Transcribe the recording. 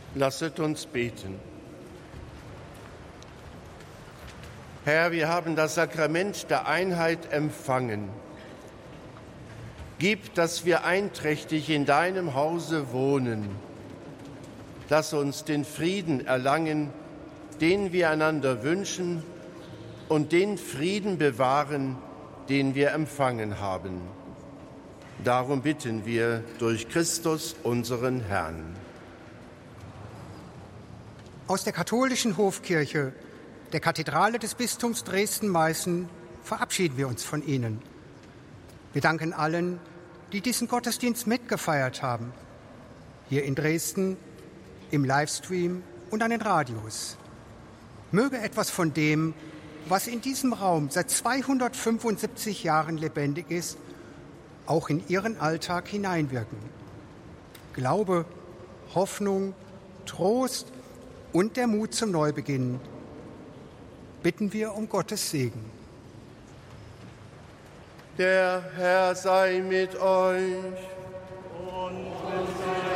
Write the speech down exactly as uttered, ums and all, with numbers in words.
Lasset uns beten. Herr, wir haben das Sakrament der Einheit empfangen. Gib, dass wir einträchtig in deinem Hause wohnen. Lass uns den Frieden erlangen, den wir einander wünschen, und den Frieden bewahren, den wir empfangen haben. Darum bitten wir durch Christus, unseren Herrn. Aus der katholischen Hofkirche, der Kathedrale des Bistums Dresden-Meißen, verabschieden wir uns von Ihnen. Wir danken allen, die diesen Gottesdienst mitgefeiert haben, hier in Dresden, im Livestream und an den Radios. Möge etwas von dem, was in diesem Raum seit zweihundertfünfundsiebzig Jahren lebendig ist, auch in Ihren Alltag hineinwirken. Glaube, Hoffnung, Trost und der Mut zum Neubeginn. Bitten wir um Gottes Segen. Der Herr sei mit euch.